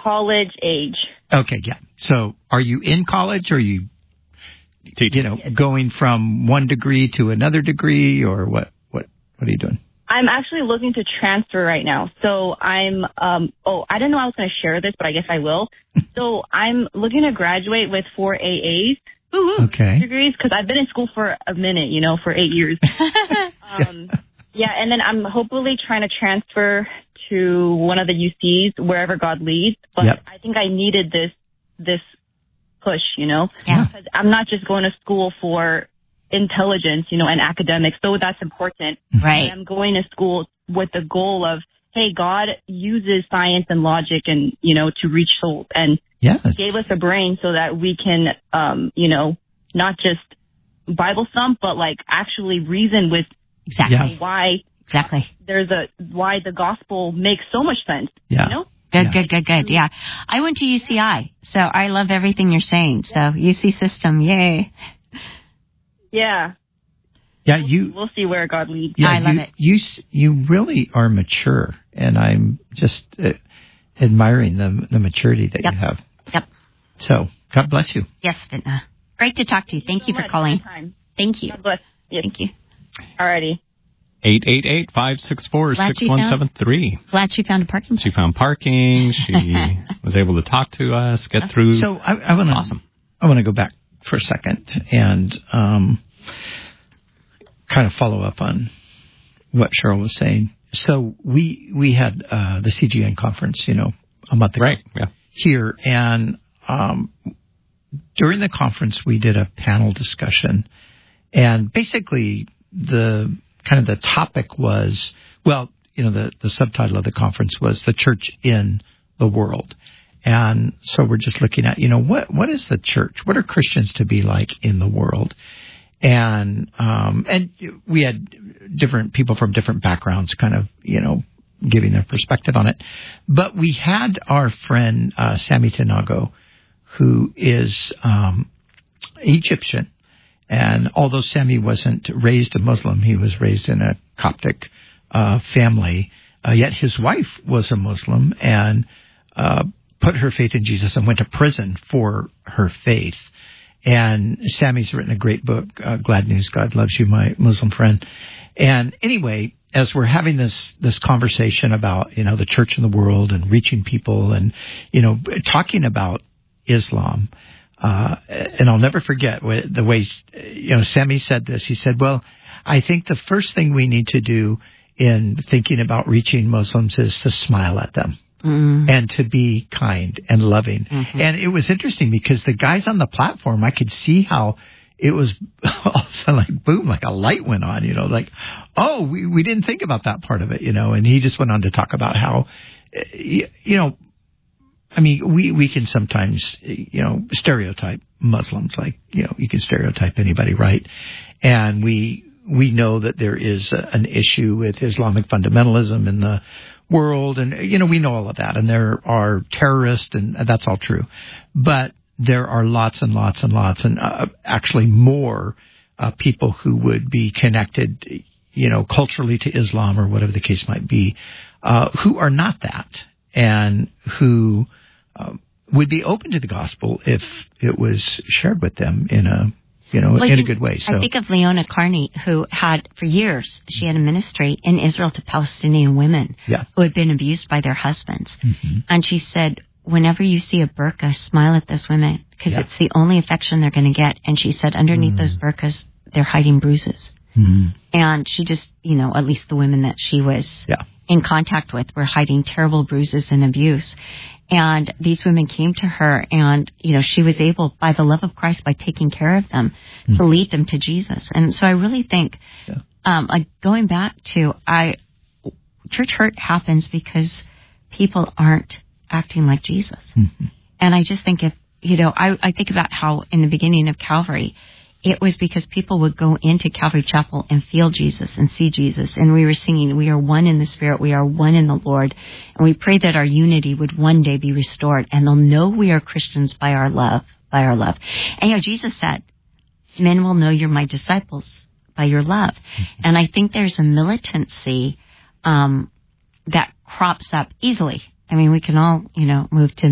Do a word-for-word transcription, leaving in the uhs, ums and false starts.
college age. Okay, yeah. So are you in college, or are you, you know, going from one degree to another degree, or what, what, what are you doing? I'm actually looking to transfer right now. So I'm, um, oh, I didn't know I was going to share this, but I guess I will. So I'm looking to graduate with four A As. Okay. Degrees, because I've been in school for a minute, you know, for eight years. um, yeah, and then I'm hopefully trying to transfer to one of the U Cs, wherever God leads. But yep. I think I needed this this push, you know, yeah. because I'm not just going to school for intelligence, you know, and academics, though that's important. Right. I'm going to school with the goal of, hey, God uses science and logic and, you know, to reach souls. And yes. He gave us a brain so that we can, um, you know, not just Bible thump, but like actually reason with exactly yeah. why exactly there's a why the gospel makes so much sense. Yeah. You know? Good, yeah. good, good, good. Yeah. I went to U C I, so I love everything you're saying. So U C system, yay. Yeah. Yeah, you. We'll see where God leads. Yeah, I love you, it. You you really are mature, and I'm just uh, admiring the the maturity that yep. you have. Yep. So God bless you. Yes, Vintna. Great to talk to you. Thank, Thank you, you so for calling. For Thank you. God bless. Yes. Thank you. Alrighty. eight eight eight, five six four, six one seven three. Glad she found a parking place. She found parking. She was able to talk to us, get through. So I, I want to awesome. I want to go back for a second and um, kind of follow up on what Cheryl was saying. So we we had uh, the C G N conference, you know, a month ago right, yeah. here, and um, during the conference we did a panel discussion, and basically the kind of the topic was, well, you know, the, the subtitle of the conference was The Church in the World. And so we're just looking at, you know, what what is the church? What are Christians to be like in the world? And um, and we had different people from different backgrounds kind of, you know, giving their perspective on it. But we had our friend uh, Sammy Tinago, who is um, Egyptian. And although Sammy wasn't raised a Muslim, he was raised in a Coptic uh, family, uh, yet his wife was a Muslim and uh, put her faith in Jesus and went to prison for her faith. And Sammy's written a great book, uh, Glad News, God Loves You, My Muslim Friend. And anyway, as we're having this this conversation about, you know, the church in the world and reaching people and, you know, talking about Islam, Uh, and I'll never forget the way, you know, Sammy said this. He said, well, I think the first thing we need to do in thinking about reaching Muslims is to smile at them mm. and to be kind and loving. Mm-hmm. And it was interesting because the guys on the platform, I could see how it was all of a sudden like, boom, like a light went on, you know, like, oh, we, we didn't think about that part of it, you know. And he just went on to talk about how, you know, I mean, we, we can sometimes, you know, stereotype Muslims, like, you know, you can stereotype anybody, right? And we we know that there is a, an issue with Islamic fundamentalism in the world, and, you know, we know all of that, and there are terrorists, and that's all true. But there are lots and lots and lots, and uh, actually more uh, people who would be connected, you know, culturally to Islam or whatever the case might be, uh, who are not that, and who Uh, would be open to the gospel if it was shared with them in a, you know, well, in you, a good way. So I think of Leona Carney, who had for years, she had a ministry in Israel to Palestinian women yeah. who had been abused by their husbands. Mm-hmm. And she said, whenever you see a burqa, smile at those women because yeah. it's the only affection they're going to get. And she said, underneath mm-hmm. those burqas, they're hiding bruises. Mm-hmm. And she just, you know, at least the women that she was yeah. in contact with were hiding terrible bruises and abuse. And these women came to her and, you know, she was able, by the love of Christ, by taking care of them, mm-hmm. to lead them to Jesus. And so I really think, yeah. um, like going back to, I, church hurt happens because people aren't acting like Jesus. Mm-hmm. And I just think if, you know, I, I think about how in the beginning of Calvary, it was because people would go into Calvary Chapel and feel Jesus and see Jesus. And we were singing, we are one in the Spirit, we are one in the Lord. And we pray that our unity would one day be restored. And they'll know we are Christians by our love, by our love. And, you know, Jesus said, men will know you're my disciples by your love. Mm-hmm. And I think there's a militancy um, that crops up easily. I mean, we can all, you know, move to